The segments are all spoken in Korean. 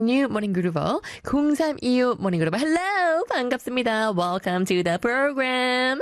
New Morning Groover 0325 Morning Groover Hello 반갑습니다. Welcome to the program.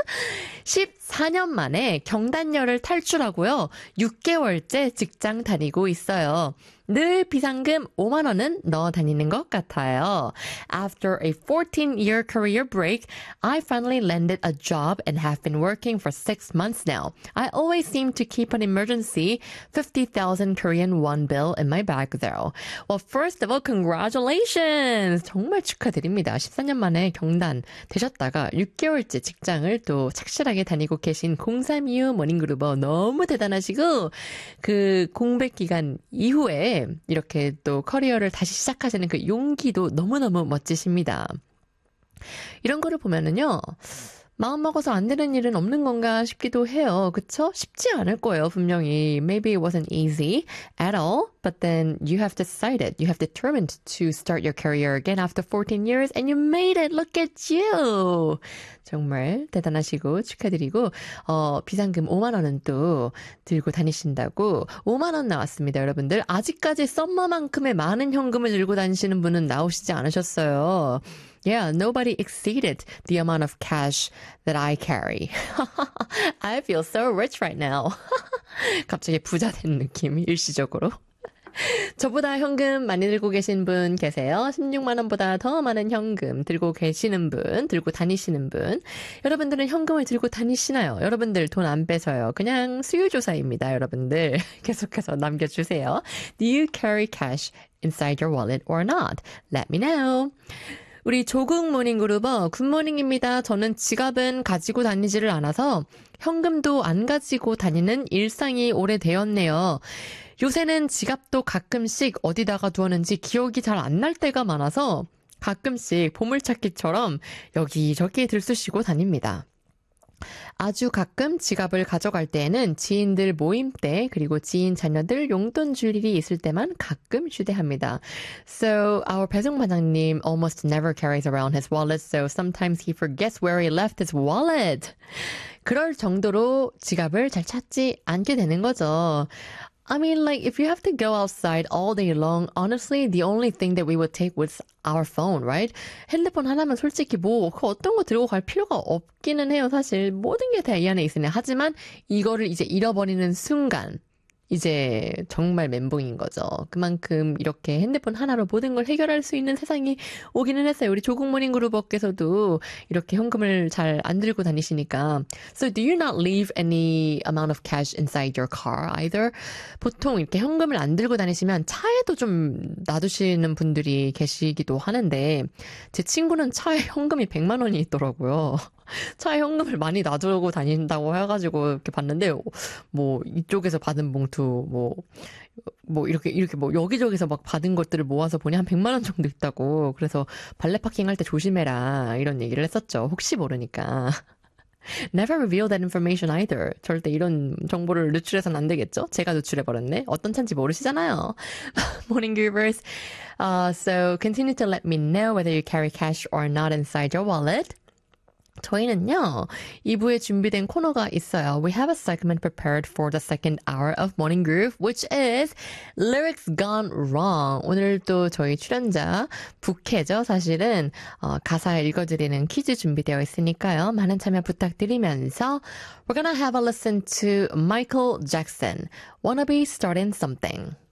14년 만에 경단녀를 탈출하고요. 6개월째 직장 다니고 있어요. 늘 비상금 5만 원은 넣어 다니는 것 같아요. After a 14-year career break, I finally landed a job and have been working for 6 months now. I always seem to keep an emergency 50,000 Korean won bill in my bag though. Well, first of all, congratulations! 정말 축하드립니다. 14년 만에 경단 되셨다가 6개월째 직장을 또 착실하게 다니고 계신 0325 모닝그루버 너무 대단하시고 그 공백 기간 이후에 이렇게 또 커리어를 다시 시작하시는 그 용기도 너무너무 멋지십니다. 이런 거를 보면은요. 마음 먹어서 안 되는 일은 없는 건가 싶기도 해요. 그쵸? 쉽지 않을 거예요, 분명히. Maybe it wasn't easy at all, but then you have decided, you have determined to start your career again after 14 years and you made it. Look at you! 정말 대단하시고 축하드리고 비상금 5만 원은 또 들고 다니신다고 5만 원 나왔습니다, 여러분들. 아직까지 썸머만큼의 많은 현금을 들고 다니시는 분은 나오시지 않으셨어요. Yeah, nobody exceeded the amount of cash that I carry. I feel so rich right now. 갑자기 부자 된 느낌, 일시적으로. 저보다 현금 많이 들고 계신 분 계세요? 16만 원보다 더 많은 현금 들고 계시는 분, 들고 다니시는 분. 여러분들은 현금을 들고 다니시나요? 여러분들 돈 안 빼서요. 그냥 수요조사입니다, 여러분들. 계속해서 남겨주세요. Do you carry cash inside your wallet or not? Let me know. 우리 조국 모닝그루버 굿모닝입니다. 저는 지갑은 가지고 다니지를 않아서 현금도 안 가지고 다니는 일상이 오래되었네요. 요새는 지갑도 가끔씩 어디다가 두었는지 기억이 잘 안 날 때가 많아서 가끔씩 보물찾기처럼 여기저기 들쑤시고 다닙니다. 아주 가끔 지갑을 가져갈 때에는 지인들 모임 때 그리고 지인 자녀들 용돈 줄 일이 있을 때만 가끔 휴대합니다. So our 배송 반장님 almost never carries around his wallet, so sometimes he forgets where he left his wallet. 그럴 정도로 지갑을 잘 찾지 않게 되는 거죠. I mean, like, if you have to go outside all day long, honestly, the only thing that we would take was our phone, right? 핸드폰 하나면 솔직히 뭐, 그 어떤 거 들고 갈 필요가 없기는 해요, 사실. 모든 게 다 이 안에 있으네. 하지만 이거를 이제 잃어버리는 순간, 이제 정말 멘붕인 거죠. 그만큼 이렇게 핸드폰 하나로 모든 걸 해결할 수 있는 세상이 오기는 했어요. 우리 조국 모닝그루버께서도 이렇게 현금을 잘 안 들고 다니시니까. So do you not leave any amount of cash inside your car either? 보통 이렇게 현금을 안 들고 다니시면 차에도 좀 놔두시는 분들이 계시기도 하는데 제 친구는 차에 현금이 100만 원이 있더라고요. 차에 현금을 많이 놔두고 다닌다고 해가지고 이렇게 봤는데 뭐 이쪽에서 받은 봉투 뭐 이렇게 뭐 여기저기서 막 받은 것들을 모아서 보니 한 100만 원 정도 있다고. 그래서 발레 파킹할 때 조심해라 이런 얘기를 했었죠. 혹시 모르니까. Never reveal that information either. 절대 이런 정보를 누출해서는 안 되겠죠? 제가 누출해버렸네. 어떤 차인지 모르시잖아요. Morning Groovers. So continue to let me know whether you carry cash or not inside your wallet. 저희는요, 2부에 준비된 코너가 있어요. We have a segment prepared for the second hour of Morning Groove, which is Lyrics Gone Wrong. 오늘 또 저희 출연자 부캐죠. 사실은 가사 읽어드리는 퀴즈 준비되어 있으니까요. 많은 참여 부탁드리면서 We're gonna have a listen to Michael Jackson, Wanna Be Starting Something.